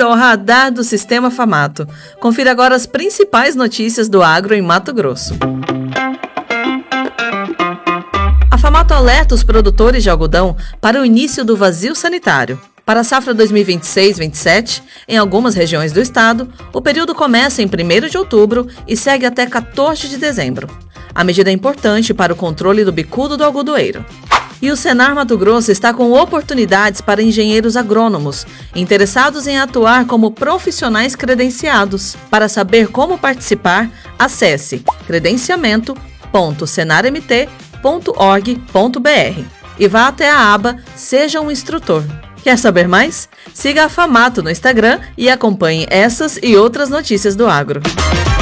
bem-vindo ao Radar do Sistema Famato. Confira agora as principais notícias do agro em Mato Grosso. A Famato alerta os produtores de algodão para o início do vazio sanitário. Para a safra 2026-27, em algumas regiões do estado, o período começa em 1º de outubro e segue até 14 de dezembro. A medida é importante para o controle do bicudo do algodoeiro. E o Senar Mato Grosso está com oportunidades para engenheiros agrônomos, interessados em atuar como profissionais credenciados. Para saber como participar, acesse credenciamento.senarmt.org.br e vá até a aba Seja um Instrutor. Quer saber mais? Siga a Famato no Instagram e acompanhe essas e outras notícias do agro.